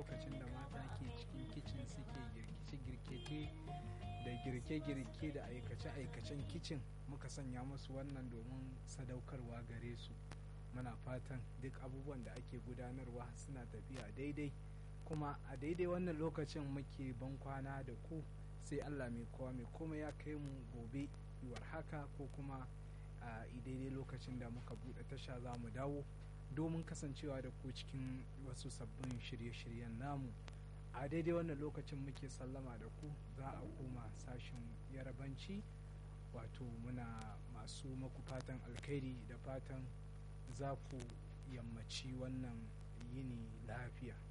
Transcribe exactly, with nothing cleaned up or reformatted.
lokacin da mata ke cikin kicin suke girke-girke da girke-girke da aikace-aikacen kicin, muka sanya musu wannan domin sadaukarwa gare su. Muna fatan duk abubuwan da ake gudanarwa suna tafiya daidai, kuma a daidai wannan lokacin muke ban kwana da ku, sai Allah mai kowa mai komai ya kai mu gobe yiwuwar haka, ko kuma a daidai lokacin da muka buɗe tasha za mu dawo domin kasancewa da ku cikin wasu sabbin shirye-shiryen namu. A daidai wannan lokacin muke sallama da ku, za a koma sashen yarabanci, wato muna masu maku fatan alkhairi da fatan za ku yammaci wannan yini lafiya.